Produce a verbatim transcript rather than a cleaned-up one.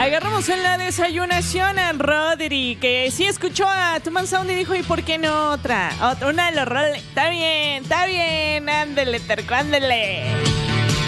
Agarramos en la desayunación a Rodri, que sí escuchó a Tuman Sound y dijo, ¿y por qué no otra? Otra, una de los roles. Está bien, está bien, ándele, terco, ándele.